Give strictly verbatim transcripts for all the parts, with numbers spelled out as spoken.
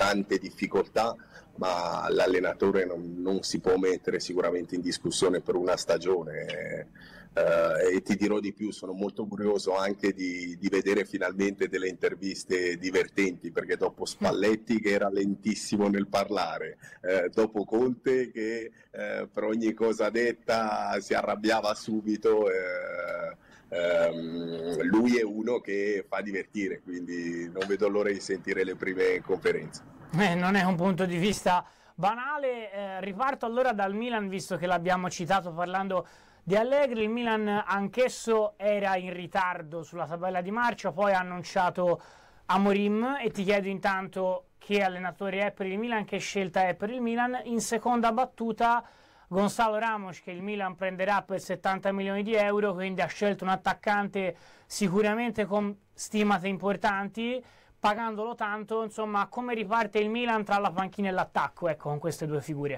tante difficoltà, ma l'allenatore non, non si può mettere sicuramente in discussione per una stagione. Uh, e ti dirò di più, sono molto curioso anche di, di vedere finalmente delle interviste divertenti, perché dopo Spalletti che era lentissimo nel parlare, uh, dopo Conte che uh, per ogni cosa detta si arrabbiava subito, uh, um, lui è uno che fa divertire, quindi non vedo l'ora di sentire le prime conferenze. Eh, non è un punto di vista banale. Eh, riparto allora dal Milan, visto che l'abbiamo citato parlando di Allegri. Il Milan anch'esso era in ritardo sulla tabella di marcia, poi ha annunciato Amorim, e ti chiedo intanto che allenatore è per il Milan, che scelta è per il Milan. In seconda battuta Gonzalo Ramos, che il Milan prenderà per settanta milioni di euro, quindi ha scelto un attaccante sicuramente con stimate importanti, pagandolo tanto. Insomma, come riparte il Milan tra la panchina e l'attacco, ecco, con queste due figure?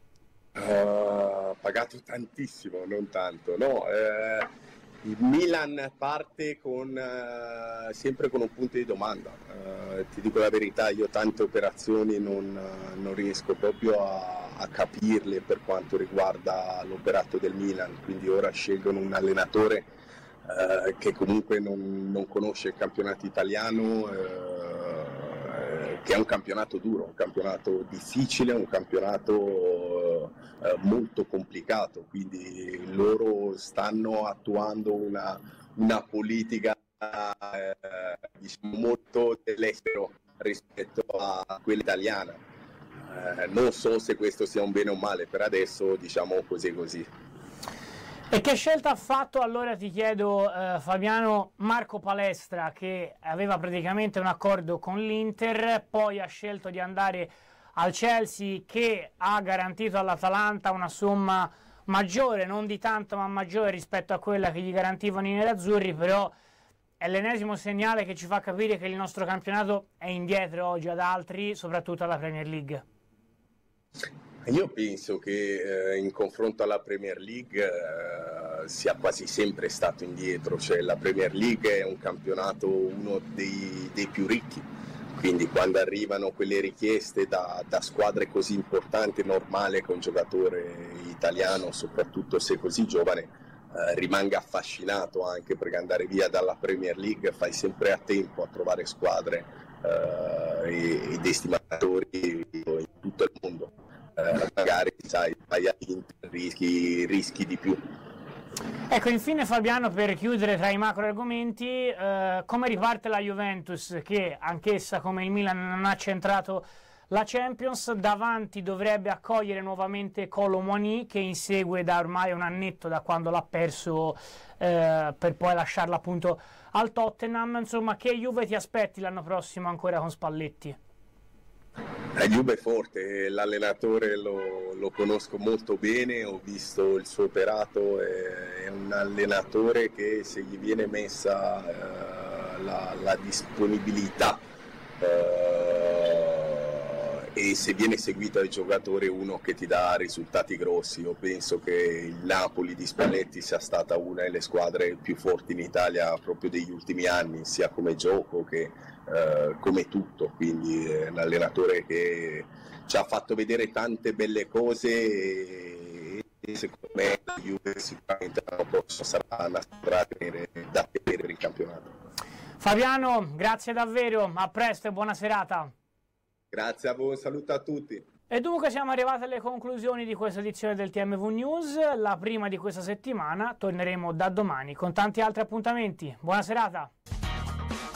Uh, pagato tantissimo, non tanto, no, eh, il Milan parte con uh, sempre con un punto di domanda. Uh, ti dico la verità, io tante operazioni non, uh, non riesco proprio a, a capirle per quanto riguarda l'operato del Milan, quindi ora scelgono un allenatore uh, che comunque non, non conosce il campionato italiano, uh, che è un campionato duro, un campionato difficile, un campionato eh, molto complicato, quindi loro stanno attuando una, una politica eh, diciamo molto dell'estero rispetto a quella italiana. Eh, non so se questo sia un bene o un male, per adesso diciamo così così. E che scelta ha fatto allora, ti chiedo eh, Fabiano, Marco Palestra, che aveva praticamente un accordo con l'Inter, poi ha scelto di andare al Chelsea, che ha garantito all'Atalanta una somma maggiore, non di tanto ma maggiore rispetto a quella che gli garantivano i nerazzurri, però è l'ennesimo segnale che ci fa capire che il nostro campionato è indietro oggi ad altri, soprattutto alla Premier League. Io penso che eh, in confronto alla Premier League eh, sia quasi sempre stato indietro, cioè la Premier League è un campionato uno dei, dei più ricchi, quindi quando arrivano quelle richieste da, da squadre così importanti è normale che un giocatore italiano, soprattutto se così giovane, eh, rimanga affascinato, anche perché andare via dalla Premier League fai sempre a tempo a trovare squadre eh, e, e destinatori in tutto il mondo. Eh, magari sai, vai a Inter, rischi, rischi di più. Ecco, infine Fabiano, per chiudere tra i macro argomenti, eh, come riparte la Juventus, che anch'essa come il Milan non ha centrato la Champions? Davanti dovrebbe accogliere nuovamente Kolo Muani, che insegue da ormai un annetto, da quando l'ha perso eh, per poi lasciarla appunto al Tottenham. Insomma, che Juve ti aspetti l'anno prossimo ancora con Spalletti? La Juve è forte, l'allenatore lo, lo conosco molto bene, ho visto il suo operato, è, è un allenatore che se gli viene messa eh, la, la disponibilità eh, e se viene seguito dai giocatori, uno che ti dà risultati grossi. Io penso che il Napoli di Spalletti sia stata una delle squadre più forti in Italia proprio degli ultimi anni, sia come gioco che Uh, come tutto, quindi è un allenatore che ci ha fatto vedere tante belle cose e, e secondo me la Juve sicuramente l'anno prossimo sarà una squadra da tenere per il campionato. Fabiano, grazie davvero, a presto e buona serata. Grazie a voi, un saluto a tutti. E dunque siamo arrivati alle conclusioni di questa edizione del T M V News, la prima di questa settimana. Torneremo da domani con tanti altri appuntamenti. Buona serata.